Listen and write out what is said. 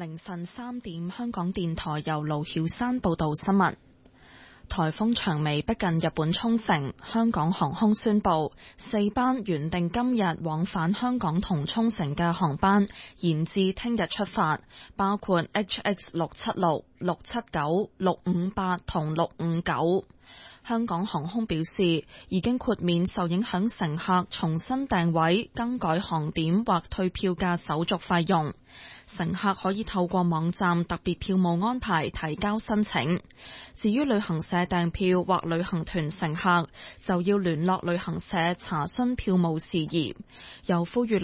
凌晨3點，香港電台由盧曉山報道新聞。颱風長尾逼近日本沖繩，香港航空宣布4班原定今日往返香港同沖繩嘅航班延至聽日出發，包括 HX676、679、658同659。香港航空表示，已經豁免受影響乘客重新訂位、更改航點或退票嘅手續費用。乘客可以透過網站特別票務安排提交申請。至於旅行社訂票或旅行團乘客，就要聯絡旅行社查詢票務事宜。又呼籲